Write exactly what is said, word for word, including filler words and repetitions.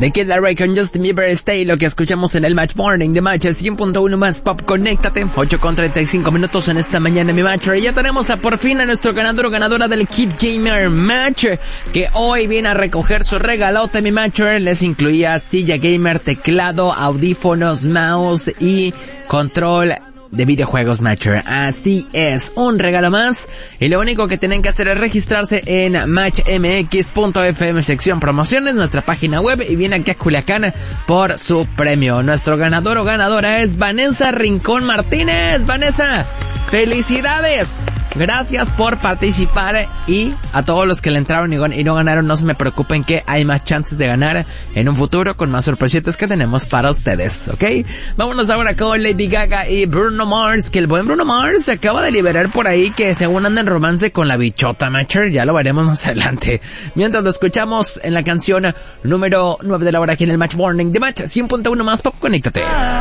de Kid Laroi con Justin Bieber, Stay, lo que escuchamos en el Match Morning de Match cien punto uno más Pop. Conéctate, ocho con treinta y cinco minutos en esta mañana en mi Match. Y ya tenemos a por fin a nuestro ganador o ganadora del Kid Gamer Match, que hoy viene a recoger su regalote. Mi Match les incluía silla gamer, teclado, audífonos, mouse y control de videojuegos Matcher. Así es, un regalo más, y lo único que tienen que hacer es registrarse en match m x punto f m sección promociones, nuestra página web, y viene aquí a Culiacán por su premio. Nuestro ganador o ganadora es Vanessa Rincón Martínez. Vanessa, ¡felicidades! Gracias por participar, y a todos los que le entraron y no ganaron, no se me preocupen, que hay más chances de ganar en un futuro con más sorpresitas que tenemos para ustedes, ¿ok? Vámonos ahora con Lady Gaga y Bruno Mars, que el buen Bruno Mars se acaba de liberar por ahí que según anda en romance con la bichota Matcher, ya lo veremos más adelante. Mientras lo escuchamos en la canción número nueve de la hora aquí en el Match Morning de Match cien punto uno más Pop. Conéctate.